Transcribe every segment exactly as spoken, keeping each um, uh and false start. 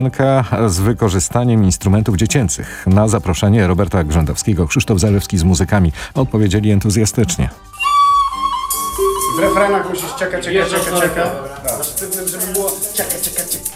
z wykorzystaniem instrumentów dziecięcych. Na zaproszenie Roberta Grzędowskiego Krzysztof Zalewski z muzykami odpowiedzieli entuzjastycznie. W refrenach musisz czeka, czeka, czeka, czeka. Sztywnym, żeby było czeka, czeka, czeka.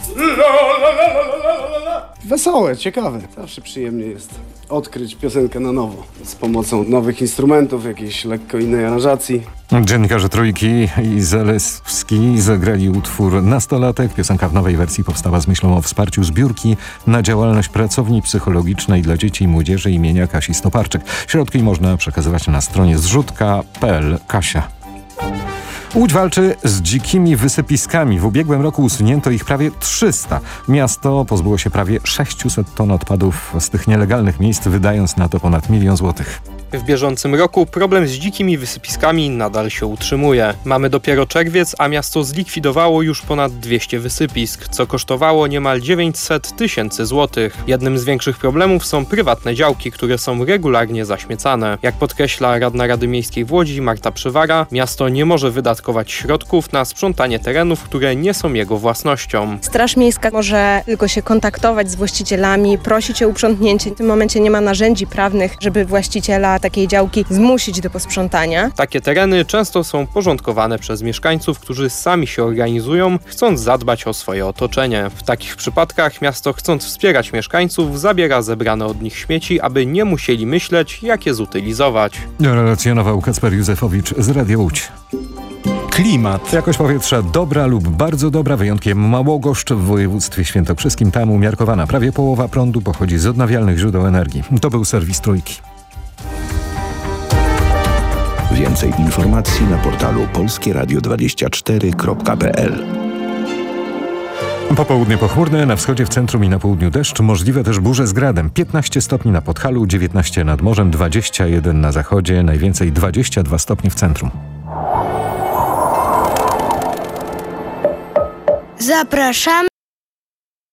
Wesołe, ciekawe. Zawsze przyjemnie jest odkryć piosenkę na nowo. Z pomocą nowych instrumentów, jakiejś lekko innej aranżacji. Dziennikarze Trójki i Zalewski zagrali utwór Nastolatek. Piosenka w nowej wersji powstała z myślą o wsparciu zbiórki na działalność pracowni psychologicznej dla dzieci i młodzieży imienia Kasi Stoparczyk. Środki można przekazywać na stronie zrzutka kropka p l. Kasia. Łódź walczy z dzikimi wysypiskami. W ubiegłym roku usunięto ich prawie trzysta. Miasto pozbyło się prawie sześciuset ton odpadów z tych nielegalnych miejsc, wydając na to ponad milion złotych. W bieżącym roku problem z dzikimi wysypiskami nadal się utrzymuje. Mamy dopiero czerwiec, a miasto zlikwidowało już ponad dwieście wysypisk, co kosztowało niemal dziewięćset tysięcy złotych. Jednym z większych problemów są prywatne działki, które są regularnie zaśmiecane. Jak podkreśla radna Rady Miejskiej w Łodzi Marta Przywara, miasto nie może wydatkować środków na sprzątanie terenów, które nie są jego własnością. Straż Miejska może tylko się kontaktować z właścicielami, prosić o uprzątnięcie. W tym momencie nie ma narzędzi prawnych, żeby właściciela takiej działki zmusić do posprzątania. Takie tereny często są porządkowane przez mieszkańców, którzy sami się organizują, chcąc zadbać o swoje otoczenie. W takich przypadkach miasto, chcąc wspierać mieszkańców, zabiera zebrane od nich śmieci, aby nie musieli myśleć, jak je zutylizować. Relacjonował Kacper Józefowicz z Radia Łódź. Klimat. Jakość powietrza dobra lub bardzo dobra, wyjątkiem Małogoszcz w województwie świętokrzyskim. Tam umiarkowana. Prawie połowa prądu pochodzi z odnawialnych źródeł energii. To był serwis Trójki. Więcej informacji na portalu polskie radio dwadzieścia cztery kropka p l. Popołudnie pochmurne, na wschodzie, w centrum i na południu deszcz, możliwe też burze z gradem. piętnaście stopni na Podhalu, dziewiętnaście nad morzem, dwadzieścia jeden na zachodzie, najwięcej dwadzieścia dwa stopnie w centrum. Zapraszamy